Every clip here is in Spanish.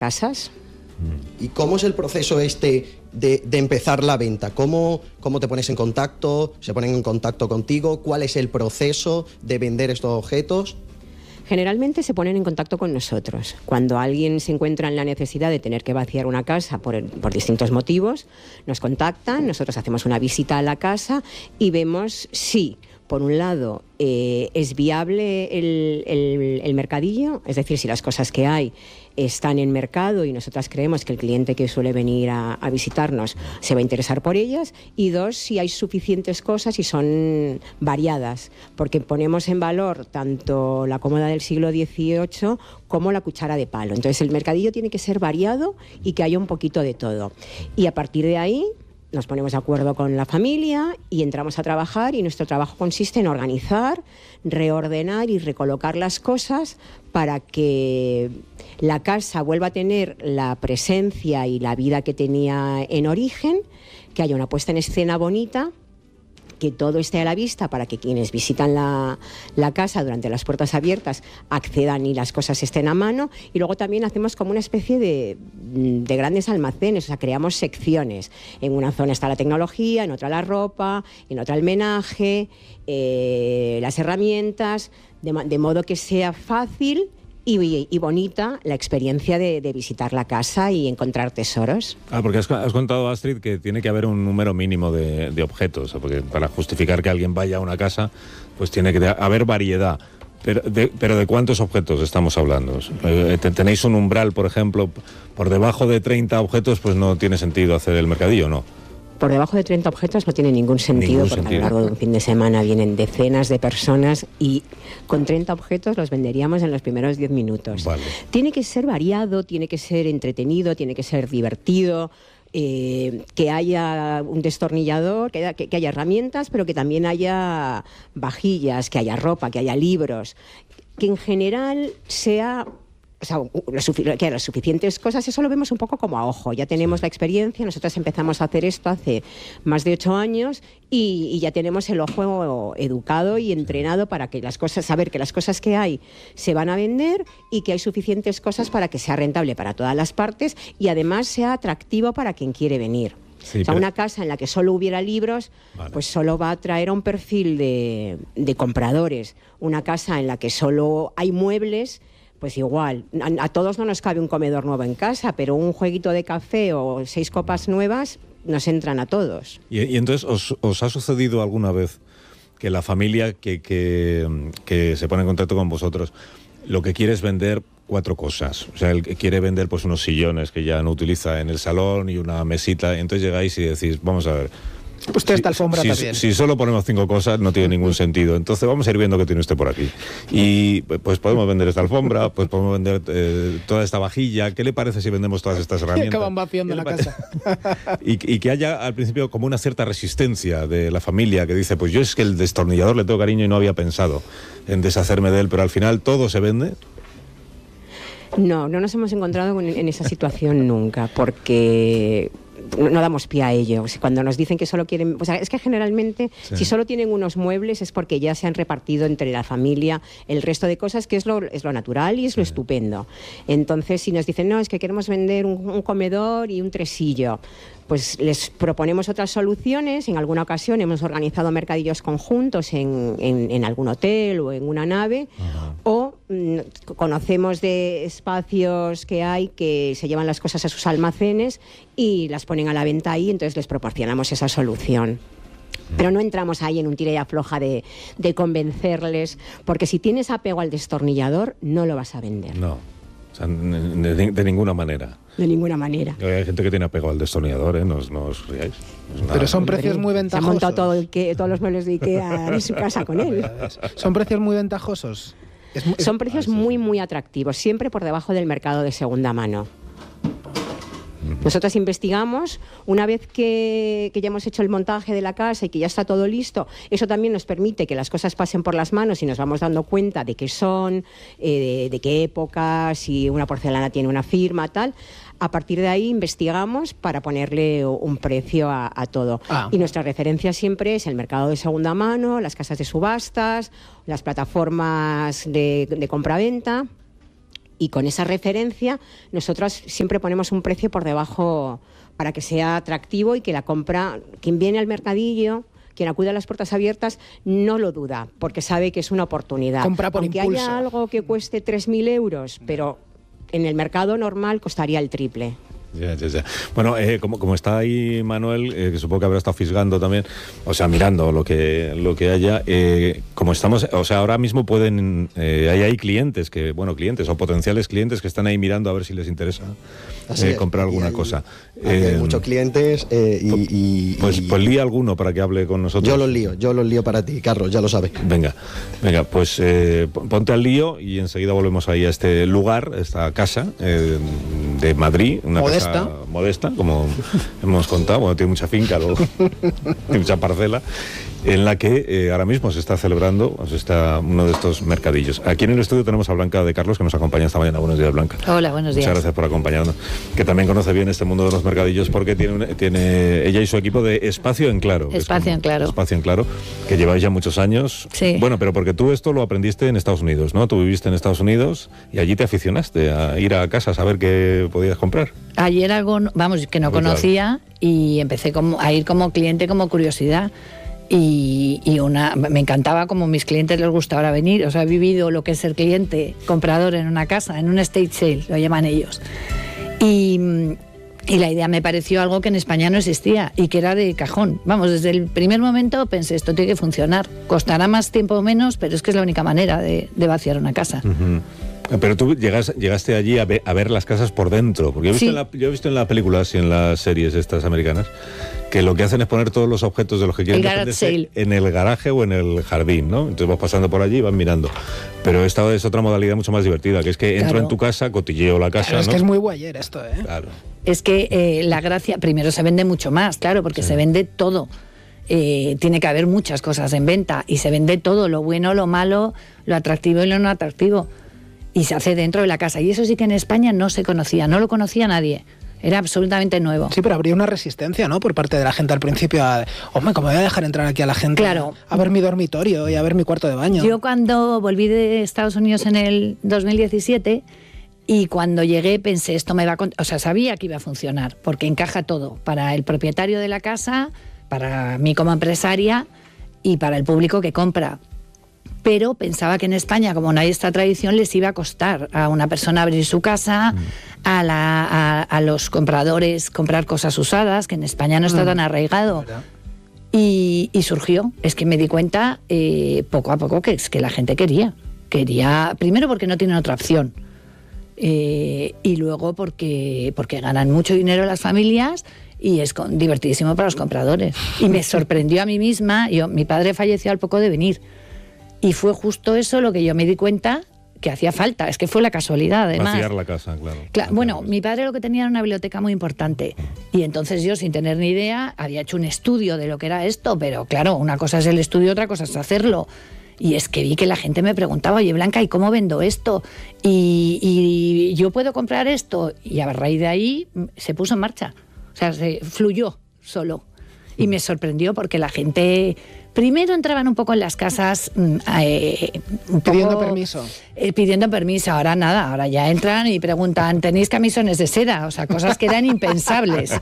casas. ¿Y cómo es el proceso de empezar la venta? ¿Cómo te pones en contacto? ¿Se ponen en contacto contigo? ¿Cuál es el proceso de vender estos objetos? Generalmente se ponen en contacto con nosotros. Cuando alguien se encuentra en la necesidad de tener que vaciar una casa por distintos motivos, nos contactan, nosotros hacemos una visita a la casa y vemos si, por un lado, es viable el mercadillo, es decir, si las cosas que hay están en mercado y nosotras creemos que el cliente que suele venir a visitarnos se va a interesar por ellas, y dos, si hay suficientes cosas y son variadas, porque ponemos en valor tanto la cómoda del siglo XVIII como la cuchara de palo. Entonces el mercadillo tiene que ser variado y que haya un poquito de todo. Y a partir de ahí nos ponemos de acuerdo con la familia y entramos a trabajar, y nuestro trabajo consiste en organizar, reordenar y recolocar las cosas para que la casa vuelva a tener la presencia y la vida que tenía en origen, que haya una puesta en escena bonita, que todo esté a la vista para que quienes visitan la casa durante las puertas abiertas accedan y las cosas estén a mano. Y luego también hacemos como una especie de grandes almacenes, o sea, creamos secciones. En una zona está la tecnología, en otra la ropa, en otra el menaje, las herramientas, de modo que sea fácil y bonita la experiencia de visitar la casa y encontrar tesoros. Porque has contado, Astrid, que tiene que haber un número mínimo de objetos, porque para justificar que alguien vaya a una casa, pues tiene que haber variedad. Pero ¿de cuántos objetos estamos hablando? ¿Tenéis un umbral, por ejemplo, por debajo de 30 objetos, pues no tiene sentido hacer el mercadillo, ¿no? Por debajo de 30 objetos no tiene ningún sentido, porque a lo largo de un fin de semana vienen decenas de personas y con 30 objetos los venderíamos en los primeros 10 minutos. Vale. Tiene que ser variado, tiene que ser entretenido, tiene que ser divertido, que haya un destornillador, que haya herramientas, pero que también haya vajillas, que haya ropa, que haya libros, que en general sea... O sea, que haya las suficientes cosas. Eso lo vemos un poco como a ojo. Ya tenemos la experiencia, nosotros empezamos a hacer esto hace más de 8 años y ya tenemos el ojo educado y entrenado para que saber que las cosas que hay se van a vender y que hay suficientes cosas para que sea rentable para todas las partes y además sea atractivo para quien quiere venir. Sí, o sea, una casa en la que solo hubiera libros, vale, pues solo va a atraer a un perfil de compradores. Una casa en la que solo hay muebles, pues igual, a todos no nos cabe un comedor nuevo en casa, pero un jueguito de café o 6 copas nuevas nos entran a todos. ¿Y entonces os ha sucedido alguna vez que la familia que se pone en contacto con vosotros lo que quiere es vender 4 cosas? O sea, él quiere vender pues unos sillones que ya no utiliza en el salón y una mesita, y entonces llegáis y decís, vamos a ver... Pues esta alfombra también. Si solo ponemos 5 cosas no tiene ningún sentido. Entonces vamos a ir viendo qué tiene usted por aquí. Y pues podemos vender esta alfombra, pues podemos vender toda esta vajilla. ¿Qué le parece si vendemos todas estas herramientas? Y acaban vaciando la casa. y que haya al principio como una cierta resistencia de la familia que dice, pues yo es que el destornillador le tengo cariño y no había pensado en deshacerme de él, pero al final todo se vende. No nos hemos encontrado en esa situación nunca, porque no damos pie a ello. Cuando nos dicen que solo quieren... O sea, es que generalmente, sí, si solo tienen unos muebles es porque ya se han repartido entre la familia el resto de cosas, que es lo natural y es lo estupendo. Entonces, si nos dicen, no, es que queremos vender un comedor y un tresillo, pues les proponemos otras soluciones. En alguna ocasión hemos organizado mercadillos conjuntos en algún hotel o en una nave. Ajá. O conocemos de espacios que hay que se llevan las cosas a sus almacenes y las ponen a la venta ahí, entonces les proporcionamos esa solución. Pero no entramos ahí en un tira y afloja de convencerles, porque si tienes apego al destornillador, no lo vas a vender. No, o sea, de ninguna manera. De ninguna manera. Hay gente que tiene apego al destornillador, no os riáis. Pero son precios muy ventajosos. Se ha montado todos los muebles de Ikea en su casa con él. Son precios muy ventajosos. Son precios muy, muy atractivos, siempre por debajo del mercado de segunda mano. Nosotros investigamos, una vez que ya hemos hecho el montaje de la casa y que ya está todo listo, eso también nos permite que las cosas pasen por las manos y nos vamos dando cuenta de qué son, de qué época, si una porcelana tiene una firma, tal. A partir de ahí investigamos para ponerle un precio a todo. Y nuestra referencia siempre es el mercado de segunda mano, las casas de subastas, las plataformas de compraventa. Y con esa referencia, nosotros siempre ponemos un precio por debajo para que sea atractivo y que la compra, quien viene al mercadillo, quien acude a las puertas abiertas, no lo duda, porque sabe que es una oportunidad. Compra por Aunque impulso. haya algo que cueste 3.000 euros, pero en el mercado normal costaría el triple. Ya. Bueno, como está ahí Manuel, que supongo que habrá estado fisgando también, o sea, mirando lo que haya, como estamos, o sea, ahora mismo pueden, hay clientes clientes o potenciales clientes que están ahí mirando a ver si les interesa comprar alguna cosa. Hay muchos clientes pues lía alguno para que hable con nosotros. Yo los lío para ti, Carlos, ya lo sabes. Venga, pues ponte al lío y enseguida volvemos ahí a este lugar, esta casa de Madrid, una modesta, como hemos contado. Bueno, tiene mucha finca, tiene mucha parcela, en la que ahora mismo se está celebrando uno de estos mercadillos. Aquí en el estudio tenemos a Blanca de Carlos, que nos acompaña esta mañana. Buenos días, Blanca. Hola, buenos días. Muchas gracias por acompañarnos. Que también conoce bien este mundo de los mercadillos, porque tiene ella y su equipo de Espacio en Claro. Espacio en Claro, que lleváis ya muchos años. Sí. Bueno, pero porque tú esto lo aprendiste en Estados Unidos, ¿no? Tú viviste en Estados Unidos y allí te aficionaste a ir a casa a saber qué podías comprar. Allí era algo, que no conocía, y empecé a ir como cliente, como curiosidad. Y me encantaba, como mis clientes les gusta ahora venir. O sea, he vivido lo que es ser cliente, comprador en una casa, en un estate sale, lo llaman ellos. Y la idea me pareció algo que en España no existía y que era de cajón. Vamos, desde el primer momento pensé, esto tiene que funcionar. Costará más tiempo o menos, pero es que es la única manera de vaciar una casa. Uh-huh. Pero tú llegaste allí a ver las casas por dentro, porque yo he visto en las películas y en las series estas americanas que lo que hacen es poner todos los objetos de los que quieren defenderse en el garaje o en el jardín, ¿no? Entonces vas pasando por allí y vas mirando. Pero esta es otra modalidad mucho más divertida, que es que entro en tu casa, cotilleo la casa, Pero es ¿no? que es muy voyeur esto, ¿eh? Claro. Es que la gracia, primero se vende mucho más, claro, porque se vende todo. Tiene que haber muchas cosas en venta y se vende todo, lo bueno, lo malo, lo atractivo y lo no atractivo. Y se hace dentro de la casa. Y eso sí que en España no se conocía, no lo conocía nadie. Era absolutamente nuevo. Sí, pero habría una resistencia, ¿no?, por parte de la gente al principio a, hombre, ¿cómo voy a dejar entrar aquí a la gente a ver mi dormitorio y a ver mi cuarto de baño? Yo cuando volví de Estados Unidos en el 2017 y cuando llegué pensé, esto me va a... O sea, sabía que iba a funcionar, porque encaja todo, para el propietario de la casa, para mí como empresaria y para el público que compra. Pero pensaba que en España, como no hay esta tradición, les iba a costar a una persona abrir su casa, a los compradores comprar cosas usadas, que en España no está tan arraigado. Y surgió. Es que me di cuenta poco a poco que es que la gente quería. Primero porque no tienen otra opción. Y luego porque ganan mucho dinero las familias y es divertidísimo para los compradores. Y me sorprendió a mí misma. Mi padre falleció al poco de venir. Y fue justo eso lo que yo me di cuenta que hacía falta. Es que fue la casualidad, además. Vaciar la casa, claro. Bueno, mi padre lo que tenía era una biblioteca muy importante. Y entonces yo, sin tener ni idea, había hecho un estudio de lo que era esto. Pero claro, una cosa es el estudio, otra cosa es hacerlo. Y es que vi que la gente me preguntaba, oye, Blanca, ¿y cómo vendo esto? ¿Y yo puedo comprar esto? Y a raíz de ahí se puso en marcha. O sea, se fluyó solo. Y me sorprendió porque la gente... Primero entraban un poco en las casas pidiendo permiso. Pidiendo permiso, ahora nada, ahora ya entran y preguntan, ¿tenéis camisones de seda? O sea, cosas que eran impensables.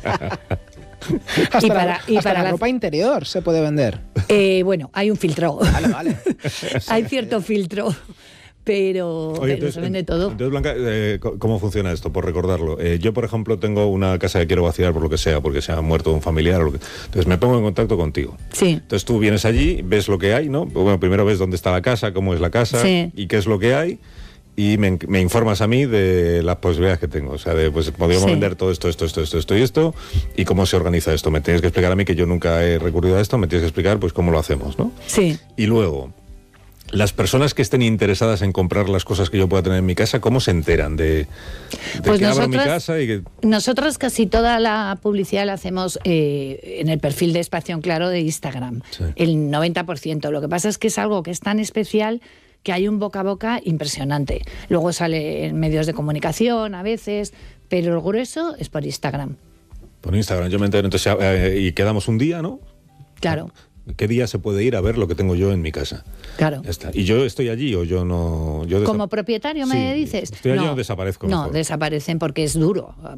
Hasta la ropa interior se puede vender. Bueno, hay un filtro. Vale. Hay cierto filtro. Pero se vende todo. Entonces, Blanca, ¿cómo funciona esto? Por recordarlo. Yo, por ejemplo, tengo una casa que quiero vaciar por lo que sea, porque se ha muerto un familiar. Entonces me pongo en contacto contigo. Sí. Entonces tú vienes allí, ves lo que hay, ¿no? Bueno, primero ves dónde está la casa, cómo es la casa y qué es lo que hay. Y me informas a mí de las posibilidades que tengo. O sea, pues podríamos vender todo esto y esto. Y cómo se organiza esto. Me tienes que explicar a mí, que yo nunca he recurrido a esto, me tienes que explicar pues cómo lo hacemos, ¿no? Sí. Y luego... Las personas que estén interesadas en comprar las cosas que yo pueda tener en mi casa, ¿cómo se enteran de pues que abro mi casa? Nosotros casi toda la publicidad la hacemos en el perfil de Espacio en Claro de Instagram, el 90%. Lo que pasa es que es algo que es tan especial que hay un boca a boca impresionante. Luego sale en medios de comunicación a veces, pero el grueso es por Instagram. Por Instagram, yo me entero. Entonces, y quedamos un día, ¿no? Claro. ¿Qué día se puede ir a ver lo que tengo yo en mi casa? Claro. Ya está. ¿Y yo estoy allí o yo no? ¿Como propietario me dices? ¿Estoy allí o desaparezco? No, mejor? desaparecen porque es duro.